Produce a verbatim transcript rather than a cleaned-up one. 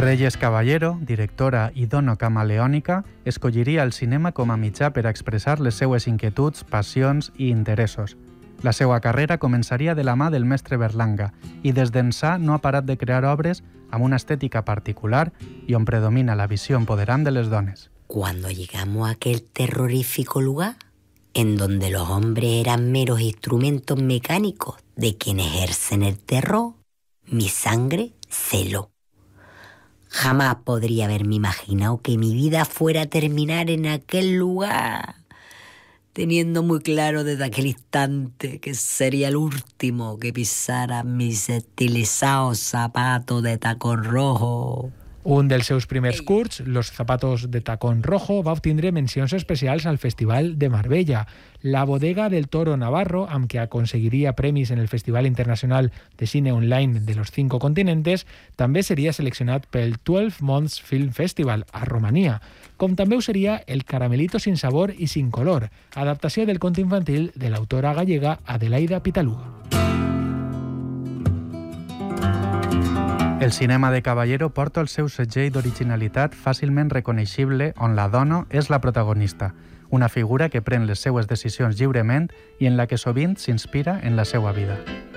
Reyes Caballero, directora i dona camaleònica, escolliria el cinema com a mitjà per a expressar les seues inquietuds, passions i interessos. La seva carrera començaria de la mà del mestre Berlanga i des d'ençà no ha parat de crear obres amb una estètica particular i on predomina la visió empoderant de les dones. Cuando llegamos a aquel terrorífico lugar en donde los hombres eran meros instrumentos mecánicos de quienes ejercen el terror, mi sangre se heló. Jamás podría haberme imaginado que mi vida fuera a terminar en aquel lugar, teniendo muy claro desde aquel instante que sería el último que pisara mis estilizados zapatos de tacón rojo. Un dels seus primers curts, Los zapatos de tacón rojo, va obtindre mencions especials al Festival de Marbella. La bodega del Toro Navarro, amb què aconseguiria premis en el Festival Internacional de Cine Online de los Cinco Continentes, també seria seleccionat pel twelve Months Film Festival a Romania, com també ho seria El caramelito sin sabor i sin color, adaptació del conte infantil de l'autora gallega Adelaida Pitaluga. El cinema de Caballero porta el seu segell d'originalitat fàcilment reconeixible on la dona és la protagonista, una figura que pren les seues decisions lliurement i en la que sovint s'inspira en la seva vida.